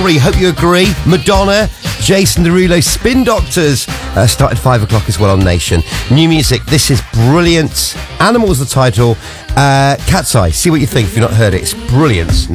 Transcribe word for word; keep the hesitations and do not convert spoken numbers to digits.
three. Hope you agree. Madonna, Jason Derulo, Spin Doctors uh, started five o'clock as well on Nation. New music. This is brilliant. Animals, the title. Uh, Cat's Eye. See what you think if you've not heard it. It's brilliant.